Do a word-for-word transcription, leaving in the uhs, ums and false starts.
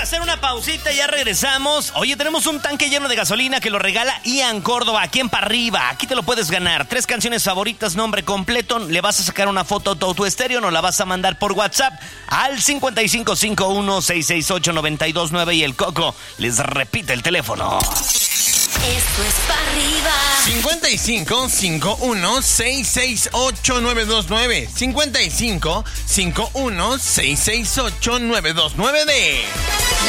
hacer una pausita, ya regresamos. Oye, tenemos un tanque lleno de gasolina que lo regala Ian Córdoba, aquí en Pa' Arriba. Aquí te lo puedes ganar. Tres canciones favoritas, nombre completo. Le vas a sacar una foto a tu estéreo, nos la vas a mandar por WhatsApp al cincuenta y cinco cincuenta y uno, seiscientos sesenta y ocho, noventa y dos nueve y el Coco les repite el teléfono. Esto es Pa' Arriba. cincuenta y cinco cincuenta y uno, seiscientos sesenta y ocho, novecientos veintinueve. cincuenta y cinco cincuenta y uno, seiscientos sesenta y ocho, novecientos veintinueve de